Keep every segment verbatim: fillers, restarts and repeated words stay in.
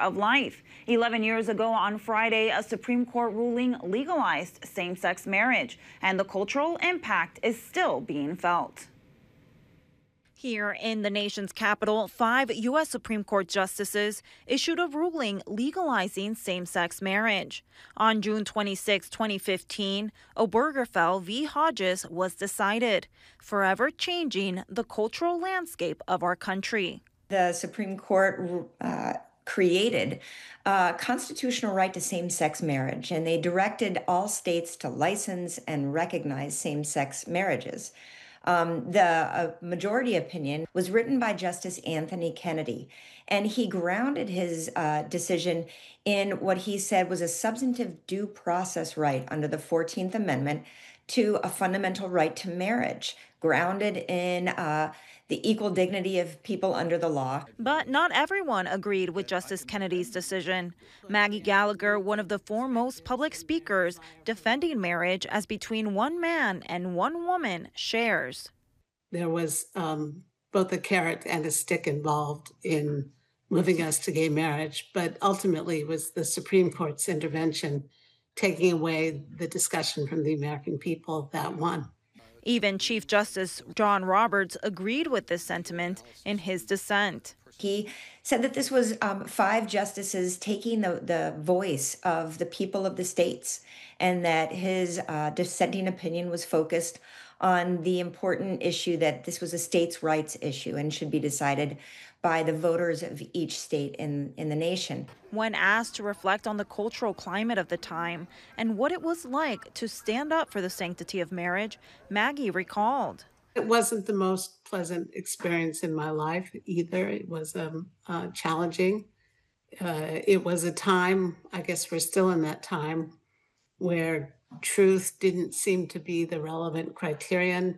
of life. eleven years ago on Friday, a Supreme Court ruling legalized same-sex marriage, and the cultural impact is still being felt. Here in the nation's capital, five U S Supreme Court justices issued a ruling legalizing same-sex marriage. On June twenty-sixth, twenty fifteen, Obergefell v. Hodges was decided, forever changing the cultural landscape of our country. The Supreme Court uh, created a constitutional right to same-sex marriage, and they directed all states to license and recognize same-sex marriages. Um, the uh, majority opinion was written by Justice Anthony Kennedy, and he grounded his uh, decision in what he said was a substantive due process right under the fourteenth Amendment to a fundamental right to marriage, grounded in uh, the equal dignity of people under the law. But not everyone agreed with Justice Kennedy's decision. Maggie Gallagher, one of the foremost public speakers defending marriage as between one man and one woman, shares. There was um, both a carrot and a stick involved in moving us to gay marriage, but ultimately it was the Supreme Court's intervention taking away the discussion from the American people that won. Even Chief Justice John Roberts agreed with this sentiment in his dissent. He said that this was um, five justices taking the, the voice of the people of the states, and that his uh, dissenting opinion was focused on the important issue that this was a states' rights issue and should be decided by the voters of each state in, in the nation. When asked to reflect on the cultural climate of the time and what it was like to stand up for the sanctity of marriage, Maggie recalled. It wasn't the most pleasant experience in my life either. It was um, uh, challenging. Uh, it was a time, I guess we're still in that time, where truth didn't seem to be the relevant criterion,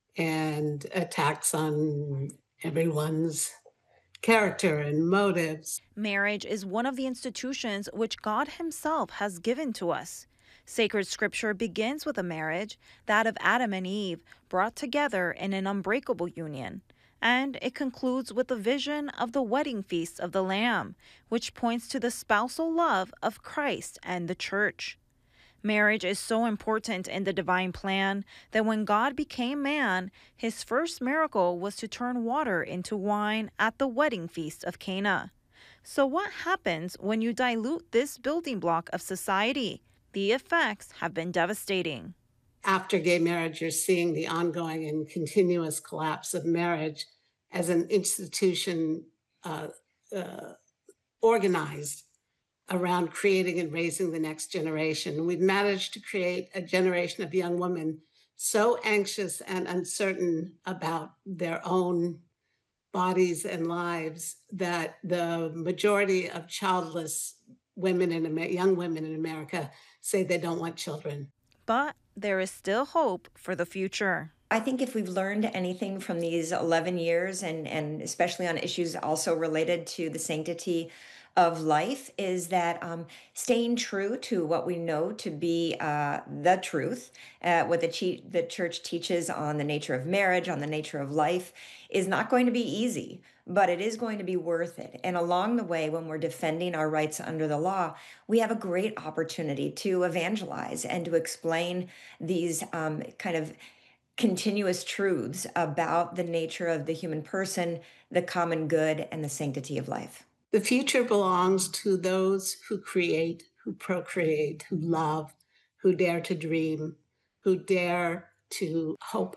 and attacks on everyone's character and motives. Marriage is one of the institutions which God himself has given to us. Sacred scripture begins with a marriage, that of Adam and Eve, brought together in an unbreakable union. And it concludes with the vision of the wedding feast of the Lamb, which points to the spousal love of Christ and the church. Marriage is so important in the divine plan that when God became man, his first miracle was to turn water into wine at the wedding feast of Cana. So what happens when you dilute this building block of society? The effects have been devastating. After gay marriage, you're seeing the ongoing and continuous collapse of marriage as an institution uh, uh, organized around creating and raising the next generation. We've managed to create a generation of young women so anxious and uncertain about their own bodies and lives that the majority of childless women and young women in America say they don't want children. But there is still hope for the future. I think if we've learned anything from these eleven years, and, and especially on issues also related to the sanctity of life, is that um, staying true to what we know to be uh, the truth, uh, what the, che- the church teaches on the nature of marriage, on the nature of life, is not going to be easy, but it is going to be worth it. And along the way, when we're defending our rights under the law, we have a great opportunity to evangelize and to explain these um, kind of continuous truths about the nature of the human person, the common good, and the sanctity of life. The future belongs to those who create, who procreate, who love, who dare to dream, who dare to hope.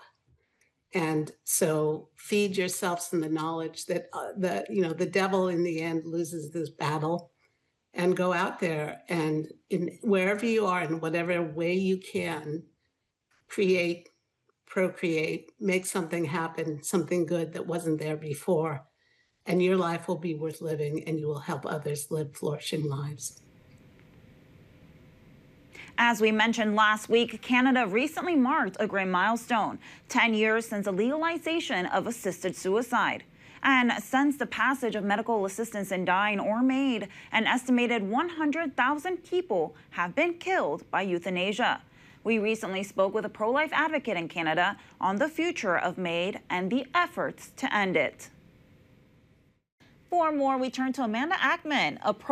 And so feed yourselves in the knowledge that uh, the, you know, the devil in the end loses this battle, and go out there and in wherever you are, in whatever way you can, create, procreate, make something happen, something good that wasn't there before. And your life will be worth living, and you will help others live flourishing lives. As we mentioned last week, Canada recently marked a great milestone, ten years since the legalization of assisted suicide. And since the passage of medical assistance in dying or MAID, an estimated one hundred thousand people have been killed by euthanasia. We recently spoke with a pro-life advocate in Canada on the future of MAID and the efforts to end it. For more, we turn to Amanda Ackman, a pro